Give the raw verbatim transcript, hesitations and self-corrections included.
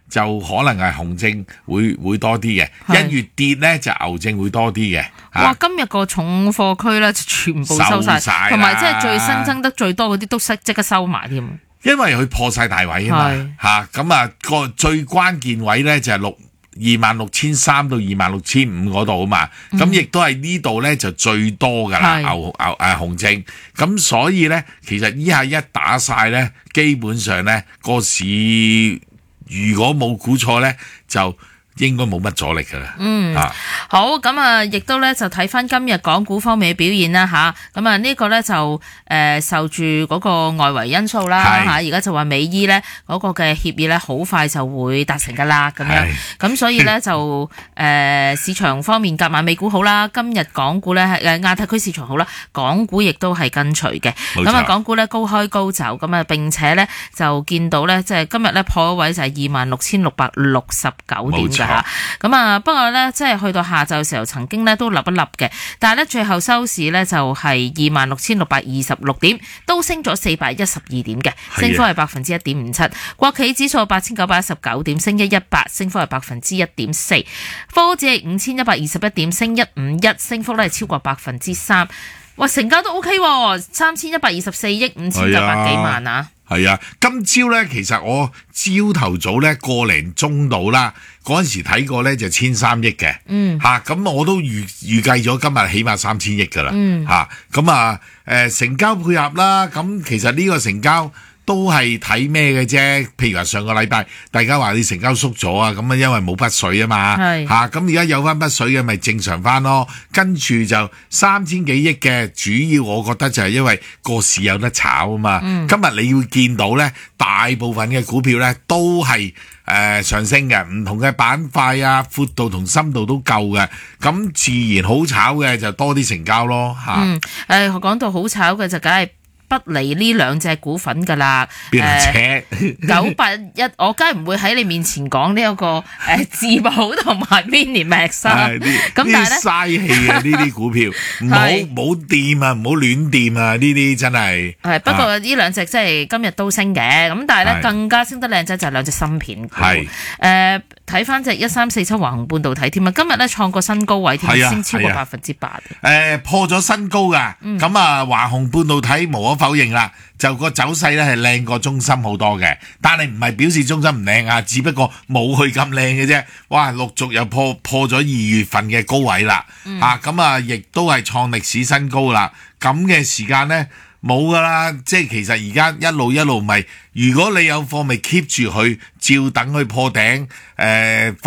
就可能係熊證會會多啲嘅，一越跌咧就牛證會多啲嘅。 哇！今日個重貨區咧就全部收晒，同埋即係最新增得最多嗰啲都即刻收埋添。因為佢破晒大位啊嘛，嚇咁啊個最關鍵位咧就係六二萬六千三到二萬六千五嗰度啊嘛，咁亦都係呢度咧就最多噶啦，牛牛誒熊證，咁所以咧其實依下一打晒咧，基本上咧個市如果冇估錯咧就應該冇乜阻力噶啦。嗯，啊、 好，咁啊，亦都咧就睇翻今日港股方面嘅表現啦吓，咁啊呢個咧就誒、呃、受住嗰個外圍因素啦吓，而家就話美伊咧嗰個嘅協議咧好快就會達成噶啦咁樣，咁所以咧就誒、呃、市場方面夾埋美股好啦，今日港股咧誒亞太區市場好啦，港股亦都係跟隨嘅，咁啊港股咧高開高走，咁啊並且咧就見到咧即係今日咧破咗位就係二萬六千六百六十九點㗎。咁啊，不過咧，即係去到下晝嘅時候，曾經咧都立一立嘅，但係咧最後收市咧就係二萬六千六百二十六點，都升咗四百一十二點嘅，升幅係百分之一點五七。國企指數八千九百一十九點，升一一八，升幅係百分之一點四。科指係五千一百二十一點，升一五一，升幅咧係超過百分之三。哇，成交都 OK 喎，三千一百二十四億五千九百幾萬啊！ 係啊，今朝咧其實我朝頭早咧個零鐘到啦，嗰陣時睇過咧就千三億嘅，嗯嚇，咁、啊、我都預預計咗今日起碼三千億噶啦，嗯嚇，咁啊誒、呃、成交配合啦，咁其實呢個成交都係睇咩嘅啫？譬如話上個禮拜大家話你成交縮咗啊，咁啊因為冇筆水啊嘛，嚇咁而家有翻筆水嘅咪正常翻咯。跟住就三千幾億嘅，主要我覺得就係因為個市有得炒啊嘛。嗯、今日你會見到咧，大部分嘅股票咧都係誒、呃、上升嘅，唔同嘅板塊啊，闊度同深度都夠嘅，咁自然好炒嘅就多啲成交咯嚇。 嗯，誒講到好炒嘅就梗係不離呢兩隻股份噶啦， 邊兩隻？ 九八一，我梗係唔會喺你面前講呢一個誒自保同埋 Minimax 啦。咁但係咧嘥氣啊！呢啲股票唔好唔好掂啊，唔好亂掂啊！呢啲真係係不過呢兩隻即係今日都升嘅，咁但係咧更加升得靚仔就係兩隻芯片股。係誒睇翻隻一三四七華虹半導體添啊，今日咧創個新高位添，升超過百分之八。 誒破咗新高㗎，咁啊華虹半導體無可否認啦，就個走勢咧係靚過中芯好多嘅，但係唔係表示中芯唔靚啊，只不過冇佢咁靚嘅啫。哇，陸續又破破咗二月份嘅高位啦，嗯、啊咁啊，亦都係創歷史新高啦。咁嘅時間咧冇噶啦，即係其實而家一路一路咪，如果你有貨咪 keep 住佢，照等佢破頂誒。呃